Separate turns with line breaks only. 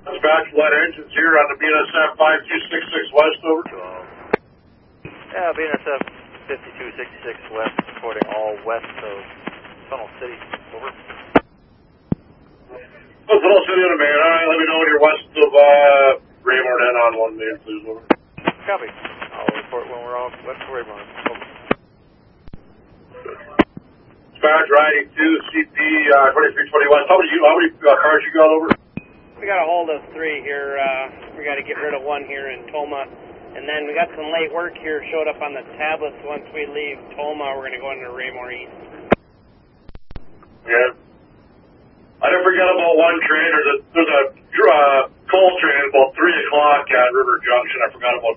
Dispatch, lead engines here on the BNSF 5266 West, over.
Yeah, BNSF 5266 West, reporting all west of Tunnel City, over.
Tunnel City on a man, alright, let me know when you're west of Raymore and on 1 man, please, over.
Copy. I'll report when we're off west of Raymore, over.
Dispatch, riding 2, CP 2320 West, how many cars you got, over?
We got a hold of 3 here. We got to get rid of 1 here in Toma. And then we got some late work here, showed up on the tablets. Once we leave Toma, we're going to go into Raymore East.
Yeah. I didn't forget about one train. There's a coal train about 3 o'clock at River Junction. I forgot about